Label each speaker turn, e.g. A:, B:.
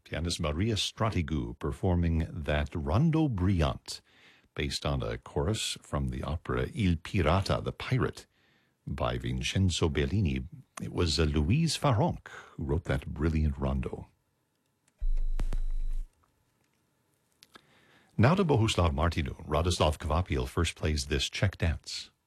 A: Pianist Maria Stratigou performing that Rondo Brillante, based on a chorus from the opera Il Pirata, the Pirate, by Vincenzo Bellini. It was Louise Farrenc who wrote that brilliant rondo. Now to Bohuslav Martinu. Radoslav Kvapil first plays this Czech dance.